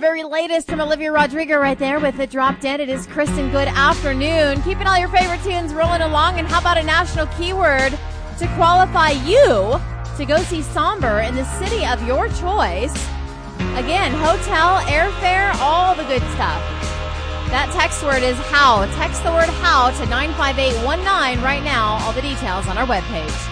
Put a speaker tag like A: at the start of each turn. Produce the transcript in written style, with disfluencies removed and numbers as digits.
A: very latest from Olivia Rodrigo right there with the Drop Dead. It is Kristen. Good afternoon. Keeping all your favorite tunes rolling along. And how about a national keyword to qualify you to go see Somber in the city of your choice? Again, hotel, airfare, all the good stuff. That text word is HOW. Text the word HOW to 95819 right now. All the details on our webpage.